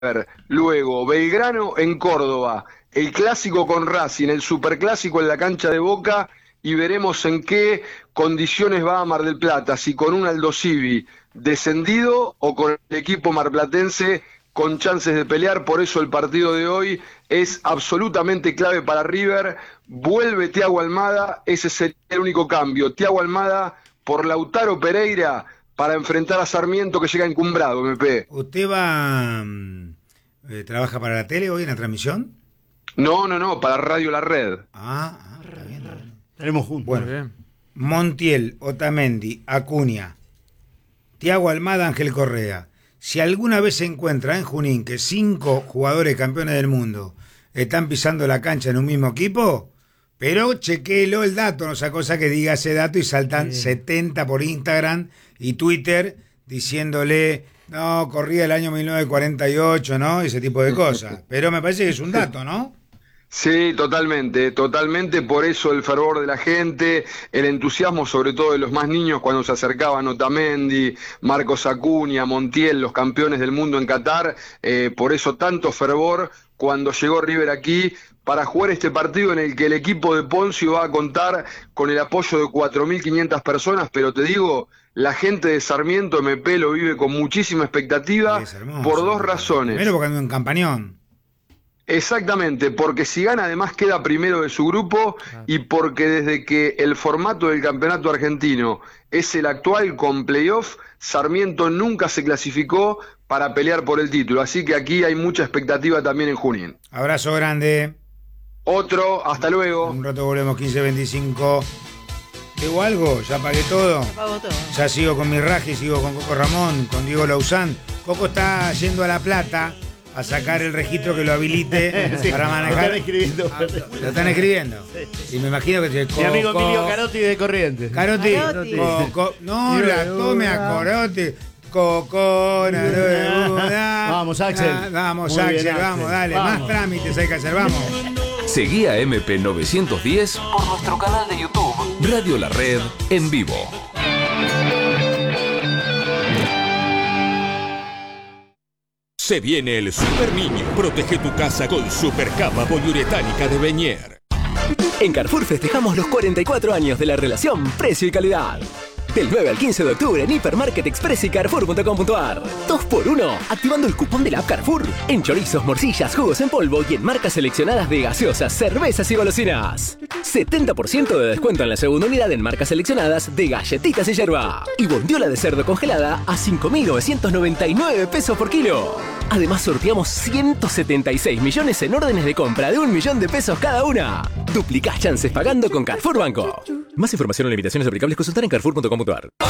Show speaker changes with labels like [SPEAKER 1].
[SPEAKER 1] luego Belgrano en Córdoba, el clásico con Racing, el superclásico en la cancha de Boca, y veremos en qué condiciones va a Mar del Plata, si con un Aldo Civi descendido o con el equipo marplatense con chances de pelear. Por eso el partido de hoy es absolutamente clave para River. Vuelve Thiago Almada, ese sería el único cambio. Thiago Almada por Lautaro Pereira para enfrentar a Sarmiento, que llega encumbrado, MP.
[SPEAKER 2] ¿Usted va trabaja para la tele hoy en la transmisión?
[SPEAKER 1] No, para Radio La Red.
[SPEAKER 2] Está bien.
[SPEAKER 3] Estaremos juntos.
[SPEAKER 2] Bueno, Montiel, Otamendi, Acuña, Thiago Almada, Ángel Correa. Si alguna vez se encuentra en Junín que 5 jugadores campeones del mundo están pisando la cancha en un mismo equipo, pero chequéelo el dato, no sea cosa que diga ese dato y saltan 70 por Instagram y Twitter diciéndole, no, corría el año 1948, ¿no? Ese tipo de cosas. Pero me parece que es un dato, ¿no?
[SPEAKER 1] Sí, totalmente, por eso el fervor de la gente, el entusiasmo sobre todo de los más niños cuando se acercaban Otamendi, Marcos Acuña, Montiel, los campeones del mundo en Qatar, por eso tanto fervor cuando llegó River aquí para jugar este partido en el que el equipo de Poncio va a contar con el apoyo de 4.500 personas, pero te digo, la gente de Sarmiento MP lo vive con muchísima expectativa por dos razones.
[SPEAKER 2] Primero porque ando en campañón.
[SPEAKER 1] Exactamente, porque si gana además queda primero de su grupo y porque desde que el formato del campeonato argentino es el actual con playoff, Sarmiento nunca se clasificó para pelear por el título, así que aquí hay mucha expectativa también en Junín.
[SPEAKER 2] Abrazo grande.
[SPEAKER 1] Otro, hasta luego.
[SPEAKER 2] Un rato volvemos 15:25. ¿Digo algo? ¿Ya pagué todo?
[SPEAKER 4] Ya pagó todo.
[SPEAKER 2] Ya sigo con mi raje, sigo con Coco Ramón, con Diego Lauzán. Coco está yendo a La Plata a sacar el registro que lo habilite para manejar.
[SPEAKER 3] Lo están escribiendo.
[SPEAKER 2] ¿Lo están escribiendo? Sí. Y me imagino que
[SPEAKER 3] Mi amigo Emilio Carotti de Corrientes.
[SPEAKER 2] Carotti.
[SPEAKER 4] Carotti.
[SPEAKER 2] No la tome a Corotti. Cocona.
[SPEAKER 3] Vamos, Axel.
[SPEAKER 2] Vamos,
[SPEAKER 3] Muy
[SPEAKER 2] Axel,
[SPEAKER 3] bien,
[SPEAKER 2] vamos, dale.
[SPEAKER 3] Vamos.
[SPEAKER 2] Más trámites hay que hacer, vamos.
[SPEAKER 5] Seguí a MP910 por nuestro canal de YouTube Radio La Red en vivo.
[SPEAKER 6] Se viene el Super Niño. Protege tu casa con Super Capa poliuretánica de Beñer.
[SPEAKER 7] En Carrefour festejamos los 44 años de la relación precio y calidad. Del 9 al 15 de octubre en Hipermarket Express y Carrefour.com.ar. 2x1, activando el cupón de la app Carrefour. En chorizos, morcillas, jugos en polvo y en marcas seleccionadas de gaseosas, cervezas y golosinas. 70% de descuento en la segunda unidad en marcas seleccionadas de galletitas y yerba. Y bondiola de cerdo congelada a 5.999 pesos por kilo. Además sorteamos 176 millones en órdenes de compra de 1 millón de pesos cada una. Duplicás chances pagando con Carrefour Banco. Más información o limitaciones aplicables consultar en Carrefour.com.ar.